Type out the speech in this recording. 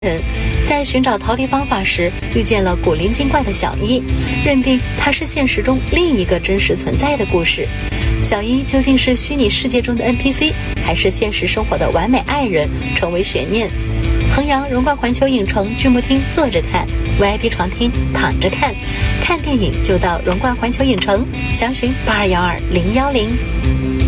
人在寻找逃离方法时，遇见了古灵精怪的小一，认定他是现实中另一个真实存在的故事。小一究竟是虚拟世界中的 NPC， 还是现实生活的完美爱人，成为悬念。衡阳荣冠环球影城剧目厅坐着看， VIP 床厅躺着看。看电影就到荣冠环球影城，详询8212-010。